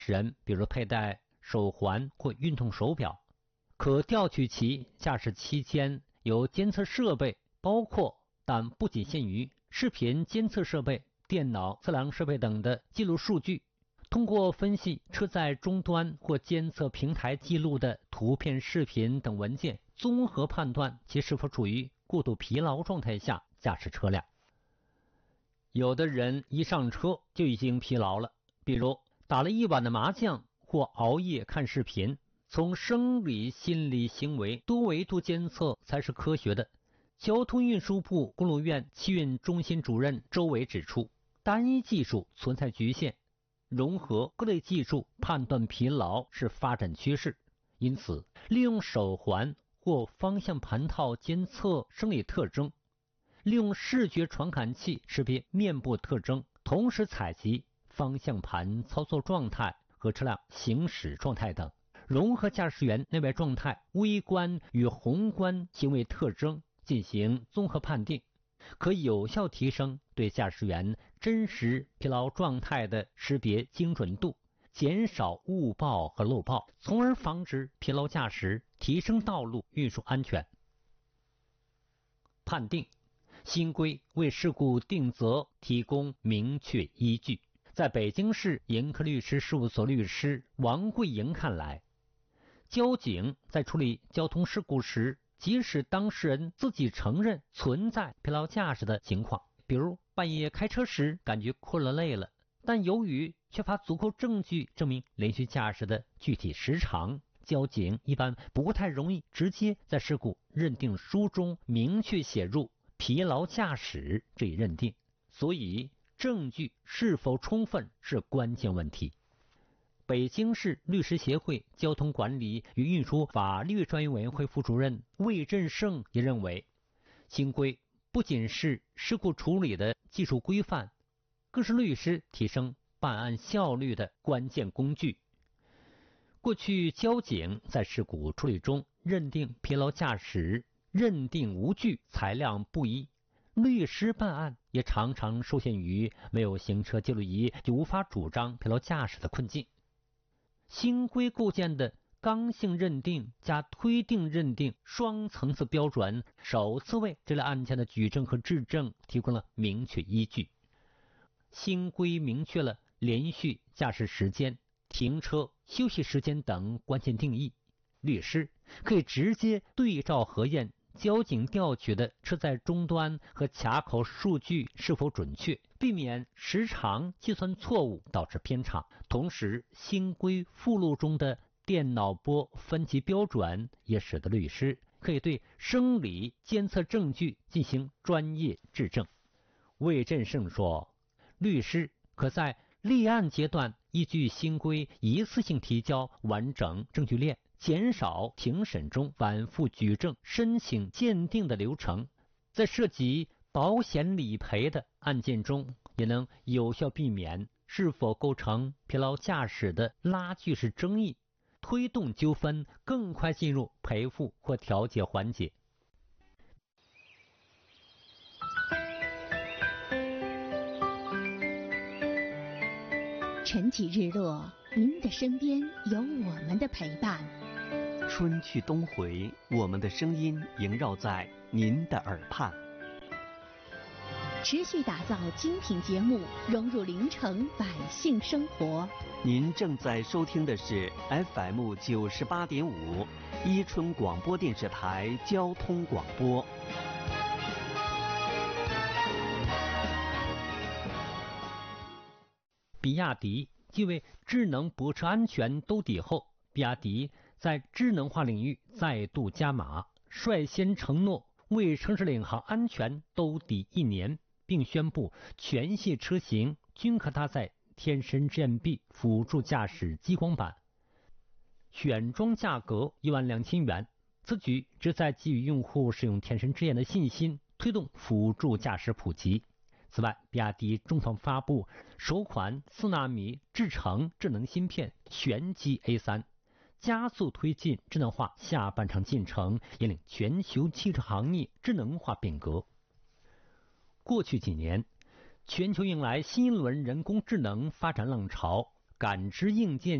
驶人比如佩戴手环或运动手表，可调取其驾驶期间有监测设备，包括但不仅限于视频监测设备、电脑测量设备等的记录数据，通过分析车载终端或监测平台记录的图片、视频等文件，综合判断其是否处于过度疲劳状态下驾驶车辆。有的人一上车就已经疲劳了，比如打了一晚的麻将或熬夜看视频，从生理、心理、行为多维度监测才是科学的。交通运输部公路院汽运中心主任周伟指出，单一技术存在局限，融合各类技术判断疲劳是发展趋势。因此，利用手环或方向盘套监测生理特征，利用视觉传感器识别面部特征，同时采集方向盘操作状态和车辆行驶状态等，融合驾驶员内外状态、微观与宏观行为特征进行综合判定，可有效提升对驾驶员真实疲劳状态的识别精准度，减少误报和漏报，从而防止疲劳驾驶，提升道路运输安全。判定新规为事故定责提供明确依据。在北京市盈科律师事务所律师王桂莹看来，交警在处理交通事故时，即使当事人自己承认存在疲劳驾驶的情况，比如半夜开车时感觉困了累了，但由于缺乏足够证据证明连续驾驶的具体时长，交警一般不太容易直接在事故认定书中明确写入疲劳驾驶这一认定，所以证据是否充分是关键问题。北京市律师协会交通管理与运输法律专业委员会副主任魏振胜也认为，新规不仅是事故处理的技术规范，更是律师提升办案效率的关键工具。过去交警在事故处理中认定疲劳驾驶认定无据，裁量不一，律师办案也常常受限于没有行车记录仪就无法主张疲劳驾驶的困境。新规构建的刚性认定加推定认定双层次标准，首次为这类案件的举证和质证提供了明确依据。新规明确了连续驾驶时间、停车、休息时间等关键定义，律师可以直接对照核验交警调取的车载终端和卡口数据是否准确，避免时长计算错误导致偏差。同时，新规附录中的电脑波分级标准也使得律师可以对生理监测证据进行专业质证。魏振胜说，律师可在立案阶段依据新规一次性提交完整证据链，减少庭审中反复举证、申请鉴定的流程。在涉及保险理赔的案件中，也能有效避免是否构成疲劳驾驶的拉锯式争议，推动纠纷更快进入赔付或调解环节。 晨起日落，您的身边有我们的陪伴。 春去冬回，我们的声音萦绕在您的耳畔。 持续打造精品节目，融入临城百姓生活。 您正在收听的是 FM 98.5伊春广播电视台交通广播。 比亚迪继为智能泊车安全兜底后，比亚迪在智能化领域再度加码，率先承诺为城市领航安全兜底1年，并宣布全系车型均可搭载天神之眼臂辅助驾驶激光板，选装价格12000元。此举旨在给予用户使用天神之眼的信心，推动辅助驾驶普及。此外，比亚迪重磅发布首款4纳米制程智能芯片玄机 A3， 加速推进智能化下半场进程，引领全球汽车行业智能化变革。过去几年，全球迎来新一轮人工智能发展浪潮， 感知硬件